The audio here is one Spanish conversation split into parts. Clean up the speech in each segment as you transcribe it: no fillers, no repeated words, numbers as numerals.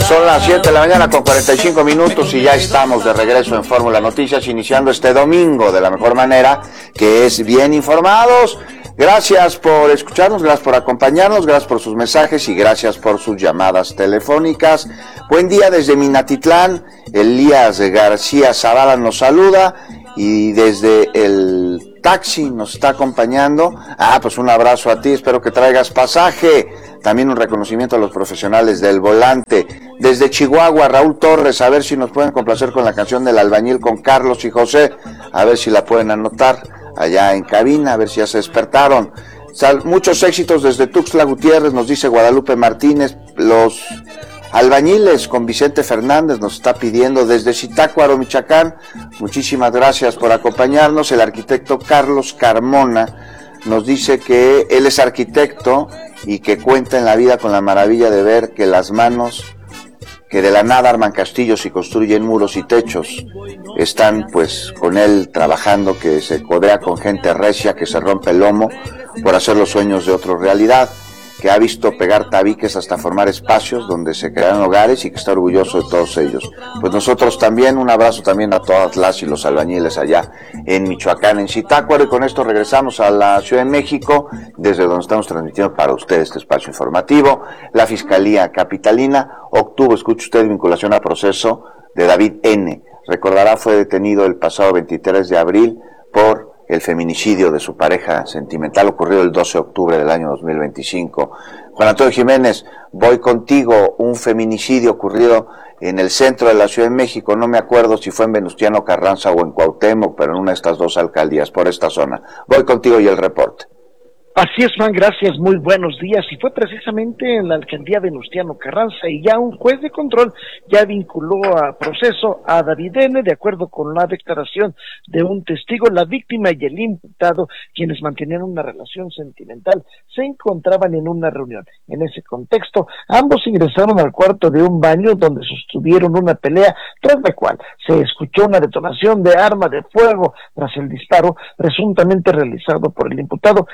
Son las 7 de la mañana con 45 minutos y ya estamos de regreso en Fórmula Noticias, iniciando este domingo de la mejor manera, que es bien informados. Gracias por escucharnos, gracias por acompañarnos, gracias por sus mensajes y gracias por sus llamadas telefónicas. Buen día desde Minatitlán, Elías García Zavala nos saluda y desde el taxi nos está acompañando. Pues un abrazo a ti, espero que traigas pasaje. También un reconocimiento a los profesionales del volante. Desde Chihuahua, Raúl Torres, a ver si nos pueden complacer con la canción del albañil con Carlos y José, a ver si la pueden anotar allá en cabina, a ver si ya se despertaron. Muchos éxitos desde Tuxtla Gutiérrez, nos dice Guadalupe Martínez. Los albañiles con Vicente Fernández nos está pidiendo desde Zitácuaro, Michoacán. Muchísimas gracias por acompañarnos. El arquitecto Carlos Carmona nos dice que él es arquitecto y que cuenta en la vida con la maravilla de ver que las manos que de la nada arman castillos y construyen muros y techos están pues con él trabajando, que se codea con gente recia, que se rompe el lomo por hacer los sueños de otros realidad, que ha visto pegar tabiques hasta formar espacios donde se crean hogares y que está orgulloso de todos ellos. Pues nosotros también, un abrazo también a todas las y los albañiles allá en Michoacán, en Zitácuaro, y con esto regresamos a la Ciudad de México, desde donde estamos transmitiendo para ustedes este espacio informativo. La Fiscalía Capitalina obtuvo, escuche usted, vinculación a proceso de David N. Recordará, fue detenido el pasado 23 de abril por el feminicidio de su pareja sentimental ocurrido el 12 de octubre del año 2025. Juan Antonio Jiménez, voy contigo, un feminicidio ocurrido en el centro de la Ciudad de México, no me acuerdo si fue en Venustiano Carranza o en Cuauhtémoc, pero en una de estas dos alcaldías, por esta zona. Voy contigo y el reporte. Así es, Juan, gracias, muy buenos días. Y fue precisamente en la alcaldía Venustiano Carranza, y ya un juez de control ya vinculó a proceso a David N. De acuerdo con la declaración de un testigo, la víctima y el imputado, quienes mantenían una relación sentimental, se encontraban en una reunión. En ese contexto, ambos ingresaron al cuarto de un baño donde sostuvieron una pelea, tras la cual se escuchó una detonación de arma de fuego tras el disparo presuntamente realizado por el imputado.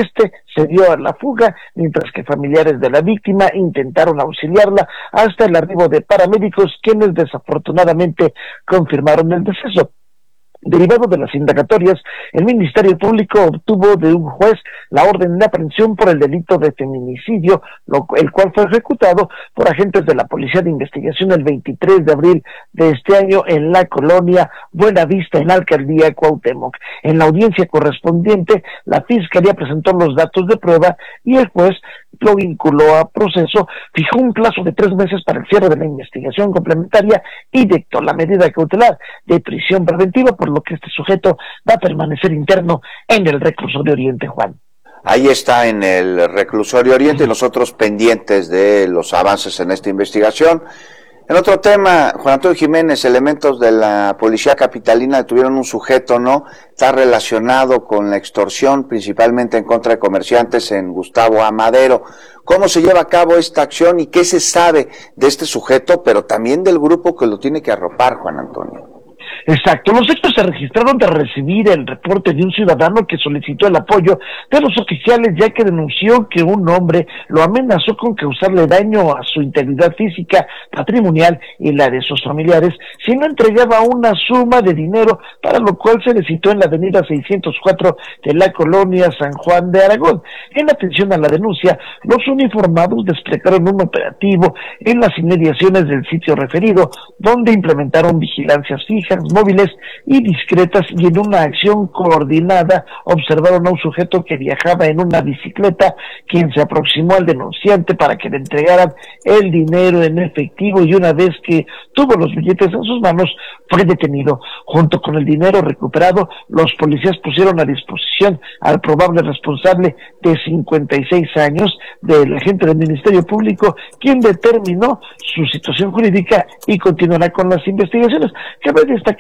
Se dio a la fuga, mientras que familiares de la víctima intentaron auxiliarla hasta el arribo de paramédicos, quienes desafortunadamente confirmaron el deceso. Derivado de las indagatorias, el Ministerio Público obtuvo de un juez la orden de aprehensión por el delito de feminicidio, el cual fue ejecutado por agentes de la Policía de Investigación el 23 de abril de este año en la colonia Buenavista, en la alcaldía Cuauhtémoc. En la audiencia correspondiente, la Fiscalía presentó los datos de prueba y el juez lo vinculó a proceso, fijó un plazo de 3 meses para el cierre de la investigación complementaria y dictó la medida cautelar de prisión preventiva, por lo que este sujeto va a permanecer interno en el reclusorio Oriente, Juan. Ahí está, en el reclusorio Oriente, nosotros pendientes de los avances en esta investigación. En otro tema, Juan Antonio Jiménez, elementos de la Policía Capitalina detuvieron un sujeto, ¿no? Está relacionado con la extorsión, principalmente en contra de comerciantes en Gustavo Amadero. ¿Cómo se lleva a cabo esta acción y qué se sabe de este sujeto, pero también del grupo que lo tiene que arropar, Juan Antonio? Exacto, los hechos se registraron tras recibir el reporte de un ciudadano que solicitó el apoyo de los oficiales, ya que denunció que un hombre lo amenazó con causarle daño a su integridad física, patrimonial y la de sus familiares si no entregaba una suma de dinero, para lo cual se le citó en la avenida 604 de la colonia San Juan de Aragón. En atención a la denuncia, los uniformados desplegaron un operativo en las inmediaciones del sitio referido, donde implementaron vigilancias fijas, móviles y discretas, y en una acción coordinada observaron a un sujeto que viajaba en una bicicleta, quien se aproximó al denunciante para que le entregaran el dinero en efectivo, y una vez que tuvo los billetes en sus manos fue detenido. Junto con el dinero recuperado, los policías pusieron a disposición al probable responsable de 56 años del agente del Ministerio Público, quien determinó su situación jurídica y continuará con las investigaciones. Cabe destacar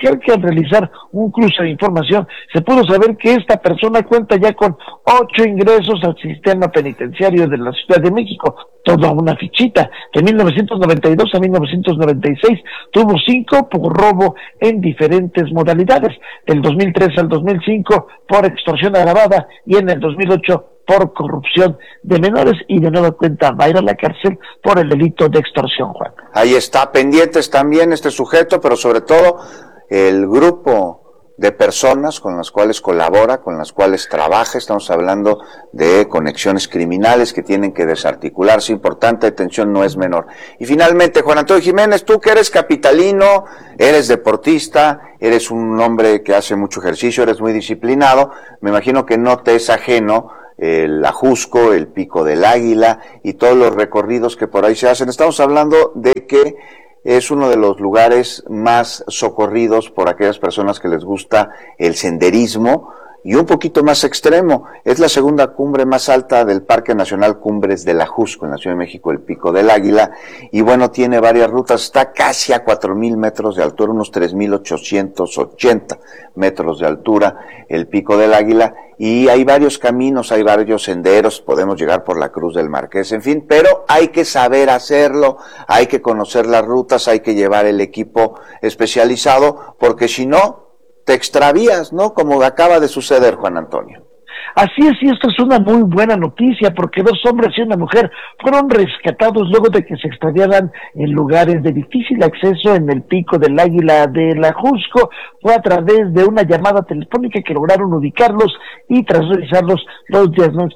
indicar que al realizar un cruce de información se pudo saber que esta persona cuenta ya con 8 ingresos al sistema penitenciario de la Ciudad de México, toda una fichita. De 1992 a 1996 tuvo 5 por robo en diferentes modalidades, del 2003 al 2005 por extorsión agravada y en el 2008 por corrupción de menores, y de nueva cuenta va a ir a la cárcel por el delito de extorsión, Juan. Ahí está, pendientes también este sujeto, pero sobre todo el grupo de personas con las cuales colabora, con las cuales trabaja. Estamos hablando de conexiones criminales que tienen que desarticularse. Importante detención, no es menor. Y finalmente, Juan Antonio Jiménez, tú que eres capitalino, eres deportista, eres un hombre que hace mucho ejercicio, eres muy disciplinado, me imagino que no te es ajeno el Ajusco, el Pico del Águila y todos los recorridos que por ahí se hacen. Estamos hablando de que es uno de los lugares más socorridos por aquellas personas que les gusta el senderismo y un poquito más extremo. Es la segunda cumbre más alta del Parque Nacional Cumbres del Ajusco en la Ciudad de México, el Pico del Águila, y bueno, tiene varias rutas, está casi a 4,000 metros de altura, unos 3,880 metros de altura, el Pico del Águila, y hay varios caminos, hay varios senderos, podemos llegar por la Cruz del Marqués, en fin, pero hay que saber hacerlo, hay que conocer las rutas, hay que llevar el equipo especializado, porque si no, te extravías, ¿no? Como acaba de suceder, Juan Antonio. Así es, y esto es una muy buena noticia, porque 2 hombres y una mujer fueron rescatados luego de que se extraviaran en lugares de difícil acceso en el Pico del Águila del Ajusco. Fue a través de una llamada telefónica que lograron ubicarlos y tras revisarlos los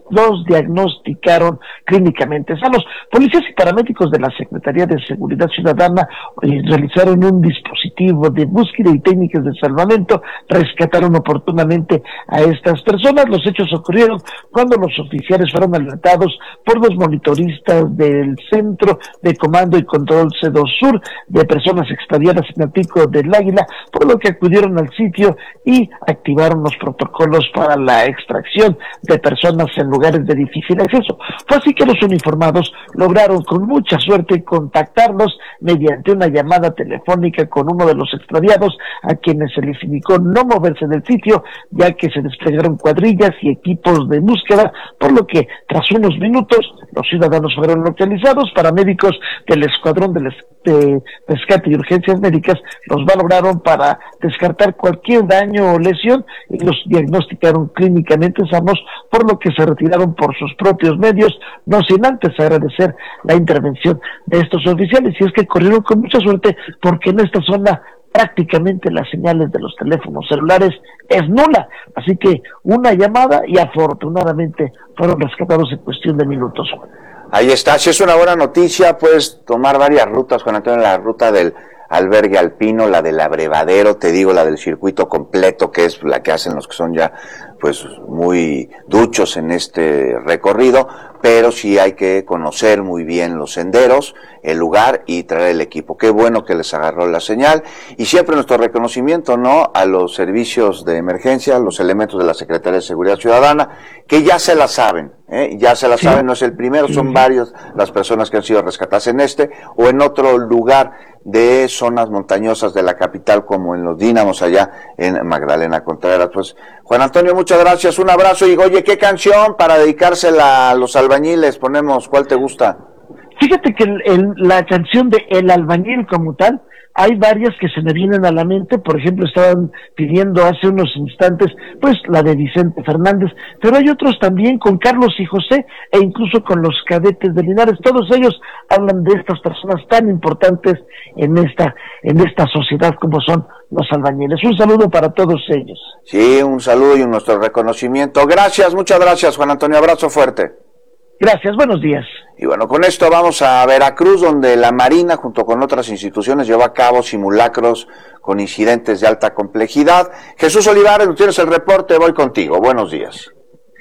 diagnosticaron clínicamente sanos. Policías y paramédicos de la Secretaría de Seguridad Ciudadana realizaron un dispositivo de búsqueda y técnicas de salvamento, rescataron oportunamente a estas personas. Los hechos ocurrieron cuando los oficiales fueron alertados por los monitoristas del Centro de Comando y Control C2 Sur de personas extraviadas en el Pico del Águila, por lo que acudieron al sitio y activaron los protocolos para la extracción de personas en lugares de difícil acceso. Fue así que los uniformados lograron con mucha suerte contactarlos mediante una llamada telefónica con uno de los extraviados, a quienes se les indicó no moverse del sitio, ya que se desplegaron cuadrillas y equipos de búsqueda, por lo que tras unos minutos los ciudadanos fueron localizados. Paramédicos del Escuadrón de Rescate y Urgencias Médicas los valoraron para descartar cualquier daño o lesión y los diagnosticaron clínicamente sanos, por lo que se retiraron por sus propios medios, no sin antes agradecer la intervención de estos oficiales. Y es que corrieron con mucha suerte, porque en esta zona prácticamente las señales de los teléfonos celulares es nula, así que una llamada y afortunadamente fueron rescatados en cuestión de minutos. Ahí está, si es una buena noticia, puedes tomar varias rutas, Juan Antonio, la ruta del albergue alpino, la del abrevadero, te digo, la del circuito completo, que es la que hacen los que son ya pues muy duchos en este recorrido, pero sí hay que conocer muy bien los senderos, el lugar y traer el equipo. Qué bueno que les agarró la señal, y siempre nuestro reconocimiento, ¿no?, a los servicios de emergencia, los elementos de la Secretaría de Seguridad Ciudadana, que ya se la saben, ya se la saben, no es el primero, son varios las personas que han sido rescatadas en este o en otro lugar de zonas montañosas de la capital, como en los Dínamos allá en Magdalena Contreras. Pues Juan Antonio, muchas gracias, un abrazo, y oye, ¿qué canción para dedicársela a los albañiles ponemos? ¿Cuál te gusta? Fíjate que la canción de El Albañil como tal, hay varias que se me vienen a la mente. Por ejemplo, estaban pidiendo hace unos instantes pues la de Vicente Fernández, pero hay otros también con Carlos y José, e incluso con los Cadetes de Linares. Todos ellos hablan de estas personas tan importantes en esta sociedad como son los albañiles. Un saludo para todos ellos. Sí, un saludo y nuestro reconocimiento. Gracias, muchas gracias, Juan Antonio, abrazo fuerte. Gracias, buenos días. Y bueno, con esto vamos a Veracruz, donde la Marina, junto con otras instituciones, llevó a cabo simulacros con incidentes de alta complejidad. Jesús Olivares, tú tienes el reporte, voy contigo. Buenos días.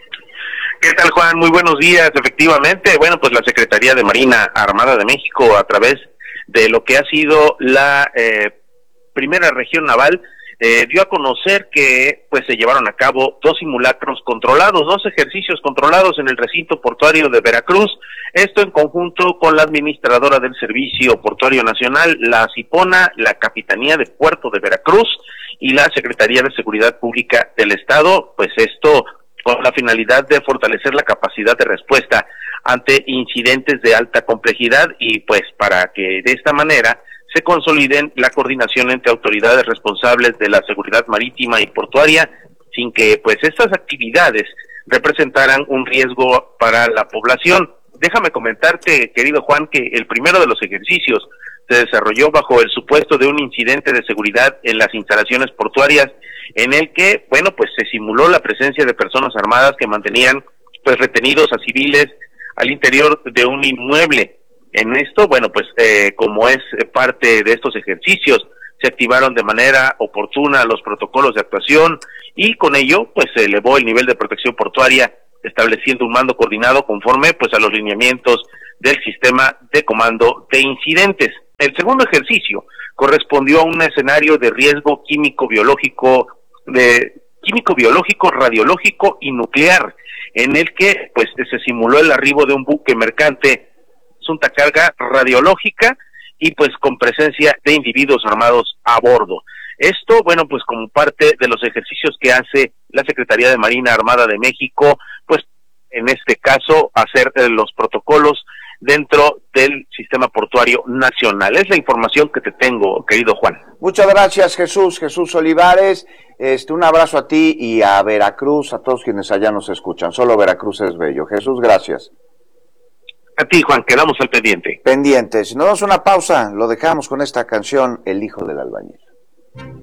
¿Qué tal, Juan? Muy buenos días. Efectivamente, bueno, pues la Secretaría de Marina Armada de México, a través de lo que ha sido la primera región naval, dio a conocer que pues se llevaron a cabo 2 simulacros controlados, 2 ejercicios controlados en el recinto portuario de Veracruz, esto en conjunto con la administradora del Servicio Portuario Nacional, la CIPONA, la Capitanía de Puerto de Veracruz y la Secretaría de Seguridad Pública del Estado, pues esto con la finalidad de fortalecer la capacidad de respuesta ante incidentes de alta complejidad y pues para que de esta manera se consoliden la coordinación entre autoridades responsables de la seguridad marítima y portuaria, sin que pues estas actividades representaran un riesgo para la población. Déjame comentarte, querido Juan, que el primero de los ejercicios se desarrolló bajo el supuesto de un incidente de seguridad en las instalaciones portuarias, en el que, bueno, pues se simuló la presencia de personas armadas que mantenían pues retenidos a civiles al interior de un inmueble. En esto, bueno, pues como es parte de estos ejercicios, se activaron de manera oportuna los protocolos de actuación y con ello, pues se elevó el nivel de protección portuaria, estableciendo un mando coordinado conforme pues a los lineamientos del sistema de comando de incidentes. El segundo ejercicio correspondió a un escenario de riesgo químico-biológico, radiológico y nuclear, en el que pues se simuló el arribo de un buque mercante asunta carga radiológica y pues con presencia de individuos armados a bordo. Esto, bueno, pues como parte de los ejercicios que hace la Secretaría de Marina Armada de México, pues en este caso hacer los protocolos dentro del sistema portuario nacional. Es la información que te tengo, querido Juan. Muchas gracias, Jesús Olivares. Un abrazo a ti y a Veracruz, a todos quienes allá nos escuchan. Solo Veracruz es bello. Jesús, gracias. A ti, Juan, quedamos al pendiente. Pendientes. Si nos damos una pausa, lo dejamos con esta canción, El hijo del albañil.